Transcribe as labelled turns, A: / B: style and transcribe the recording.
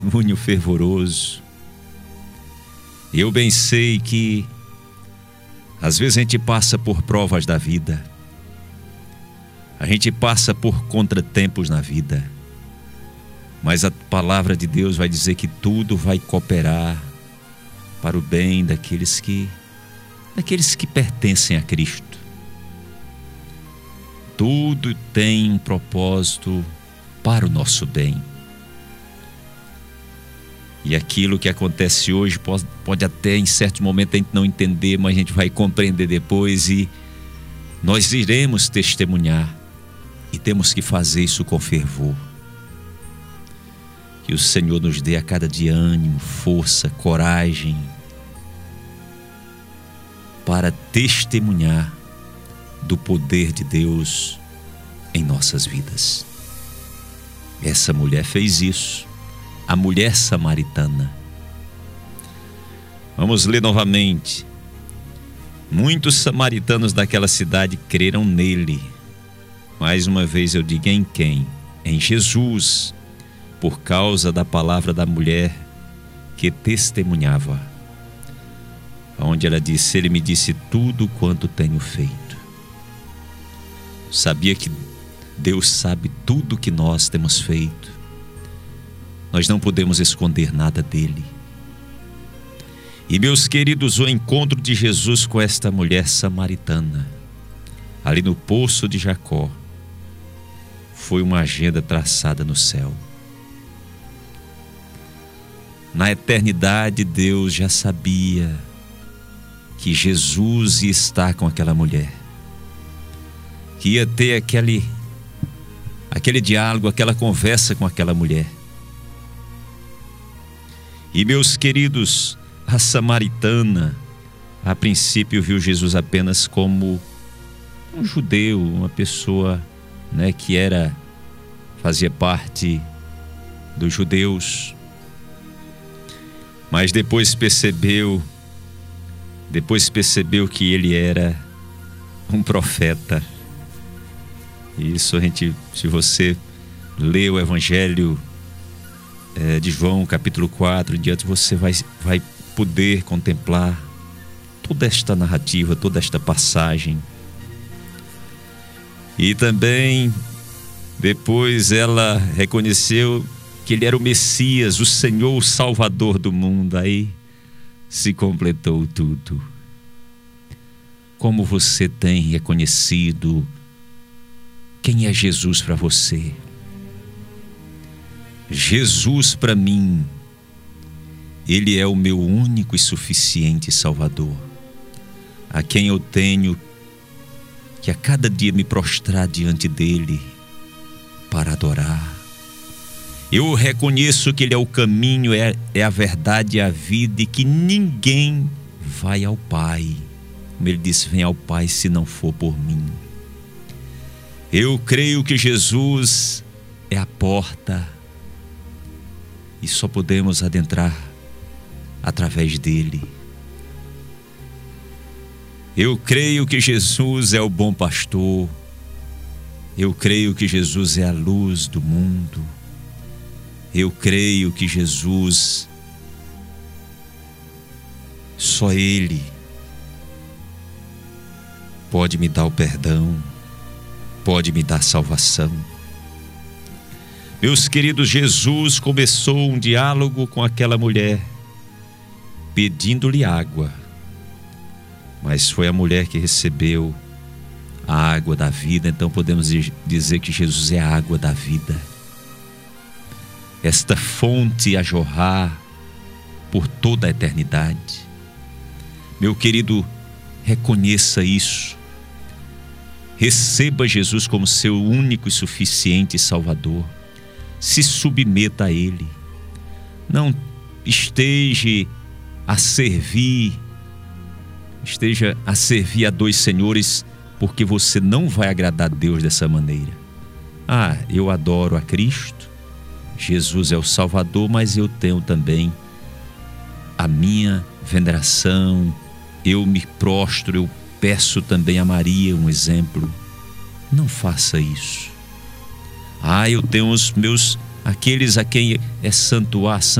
A: testemunho fervoroso. Eu bem sei que às vezes a gente passa por provas da vida, a gente passa por contratempos na vida, mas a palavra de Deus vai dizer que tudo vai cooperar para o bem daqueles que pertencem a Cristo. Tudo tem um propósito para o nosso bem. E aquilo que acontece hoje pode até em certo momento a gente não entender, mas a gente vai compreender depois e nós iremos testemunhar. E temos que fazer isso com fervor. Que o Senhor nos dê a cada dia ânimo, força, coragem para testemunhar do poder de Deus em nossas vidas. Essa mulher fez isso, a mulher samaritana. Vamos ler novamente. Muitos samaritanos daquela cidade creram nele. Mais uma vez eu digo em quem? Em Jesus, por causa da palavra da mulher que testemunhava. Onde ela disse: ele me disse tudo quanto tenho feito. Sabia que Deus sabe tudo que nós temos feito. Nós não podemos esconder nada dele. E meus queridos, o encontro de Jesus com esta mulher samaritana, ali no poço de Jacó, foi uma agenda traçada no céu. Na eternidade, Deus já sabia que Jesus ia estar com aquela mulher, que ia ter aquele diálogo, aquela conversa com aquela mulher. E meus queridos, a samaritana, a princípio viu Jesus apenas como um judeu, uma pessoa, que fazia parte dos judeus. Mas depois percebeu que ele era um profeta. Isso se você lê o Evangelho de João, capítulo 4, em diante, você vai poder contemplar toda esta narrativa, toda esta passagem. E também depois ela reconheceu que ele era o Messias, o Senhor, o Salvador do mundo. Aí se completou tudo. Como você tem reconhecido quem é Jesus para você? Jesus para mim, ele é o meu único e suficiente Salvador, a quem eu tenho que a cada dia me prostrar diante dele para adorar. Eu reconheço que ele é o caminho, é a verdade e a vida, e que ninguém vai ao Pai, como ele disse, vem ao Pai se não for por mim. Eu creio que Jesus é a porta e só podemos adentrar através dele. Eu creio que Jesus é o bom pastor. Eu creio que Jesus é a luz do mundo. Eu creio que Jesus, só ele pode me dar o perdão, pode me dar salvação. Meus queridos, Jesus começou um diálogo com aquela mulher, pedindo-lhe água. Mas foi a mulher que recebeu a água da vida. Então podemos dizer que Jesus é a água da vida. Esta fonte a jorrar por toda a eternidade. Meu querido, reconheça isso. Receba Jesus como seu único e suficiente Salvador. Se submeta a ele. Não esteja a servir a dois senhores, porque você não vai agradar a Deus dessa maneira. Eu adoro a Cristo, Jesus é o Salvador, mas eu tenho também a minha veneração, eu me prostro, eu peço também a Maria um exemplo. Não faça isso. Eu tenho os meus aqueles a quem é santo A,